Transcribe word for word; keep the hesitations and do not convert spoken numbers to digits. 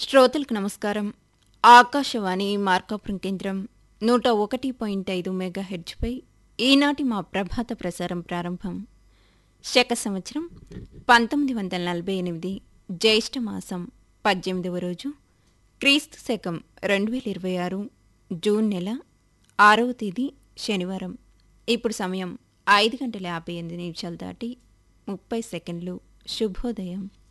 శ్రోతలకు నమస్కారం. ఆకాశవాణి మార్కాపురం కేంద్రం నూట ఒకటి పాయింట్ ఐదు మెగాహెర్ట్జ్పై ఈనాటి మా ప్రభాత ప్రసారం ప్రారంభం. శక సంవత్సరం పంతొమ్మిది వందల నలభై ఎనిమిది జ్యేష్ఠ మాసం పద్దెనిమిదవ రోజు, క్రీస్తు శకం రెండు వేల ఇరవై ఆరు జూన్ నెల ఆరవ తేదీ శనివారం. ఇప్పుడు సమయం ఐదు గంటల యాభై ఎనిమిది నిమిషాలు దాటి ముప్పై సెకండ్లు. శుభోదయం.